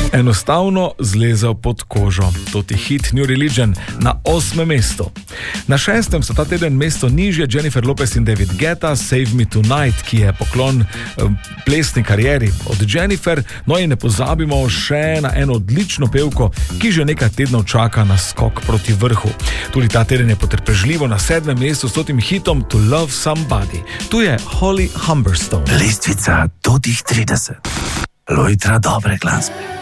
Enostavno zlezel pod kožo. To je hit New Religion na 8. mestu. Na 6. so ta teden mesto nižje Jennifer Lopez in David Guetta, Save Me Tonight, ki je poklon plesni karieri od Jennifer. No in ne pozabimo še na eno odlično pevko, ki že nekaj tednov čaka na skok proti vrhu. Tudi ta teden je potrpežljivo na 7. mestu s tem hitom To Love Somebody. Tu je Holly Humberstone. Lestvica do tih 30. Lojtra dobre glasbe.